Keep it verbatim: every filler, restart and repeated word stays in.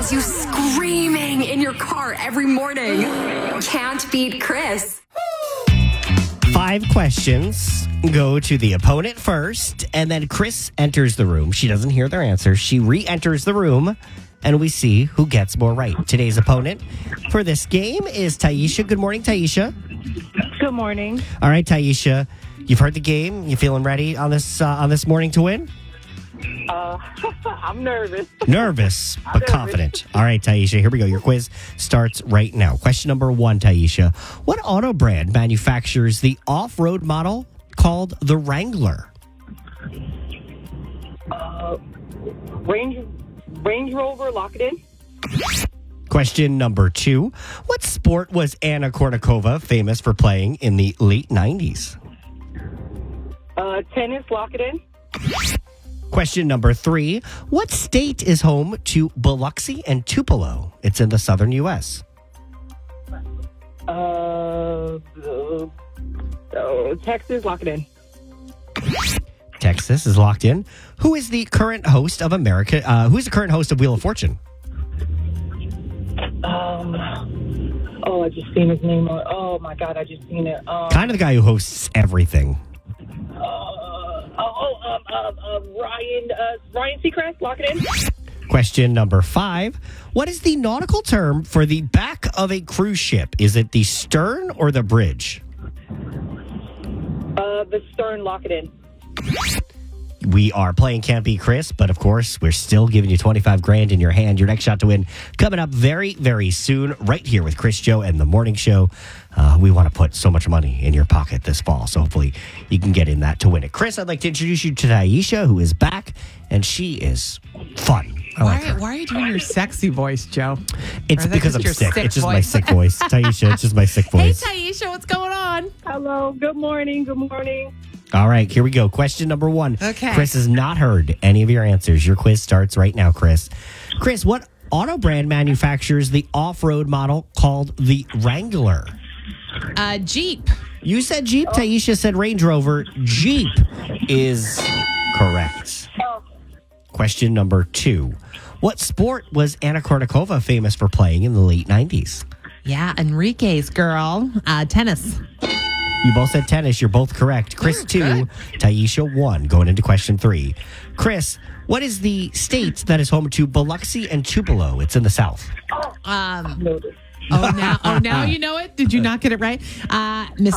has you screaming in your car every morning. Can't beat Chris. Five questions go to the opponent first, and then Chris enters the room. She doesn't hear their answers. She re-enters the room, and we see who gets more right. Today's opponent for this game is Taisha. Good morning, Taisha. Good morning. All right, Taisha, you've heard the game. You feeling ready on this uh, on this morning to win? Uh, I'm nervous. Nervous, but nervous. confident. All right, Taisha, here we go. Your quiz starts right now. Question number one, Taisha. What auto brand manufactures the off-road model called the Wrangler? Uh, Range Range Rover, lock it in. Question number two. What sport was Anna Kournikova famous for playing in the late nineties? Uh, tennis, lock it in. Question number three. What state is home to Biloxi and Tupelo? It's in the southern U S. Uh, uh, uh, Texas, lock it in. Texas is locked in. Who is the current host of America? Uh, who is the current host of Wheel of Fortune? Um, oh, I just seen his name. on- Oh my God, I just seen it. Um, Kind of the guy who hosts everything. Uh, oh, oh, um, um, um, Ryan, uh, Ryan Seacrest, lock it in. Question number five. What is the nautical term for the back of a cruise ship? Is it the stern or the bridge? Uh, the stern, lock it in. We are playing Can't Beat Chris, but of course, we're still giving you twenty-five grand in your hand. Your next shot to win coming up very, very soon, right here with Chris Joe and the Morning Show. Uh, we want to put so much money in your pocket this fall, so hopefully you can get in that to win it. Chris, I'd like to introduce you to Taisha, who is back, and she is fun. I Why, like her. why are you doing your sexy voice, Joe? It's Or is that because I'm just your sick. sick It's just my voice? sick voice. Taisha, it's just my sick Hey, voice. Taisha, what's going on? Hello, good morning, good morning. All right, here we go. Question number one. Okay. Chris has not heard any of your answers. Your quiz starts right now, Chris. Chris, what auto brand manufactures the off-road model called the Wrangler? Uh, Jeep. You said Jeep. Taisha said Range Rover. Jeep is correct. Question number two. What sport was Anna Kournikova famous for playing in the late nineties? Yeah, Enrique's girl. Uh, tennis. You both said tennis. You're both correct. Chris, Ooh, two. good. Taisha, one. Going into question three. Chris, what is the state that is home to Biloxi and Tupelo? It's in the south. Um, Noted. oh, now, oh, now you know it? Did you not get it right? Uh, Miss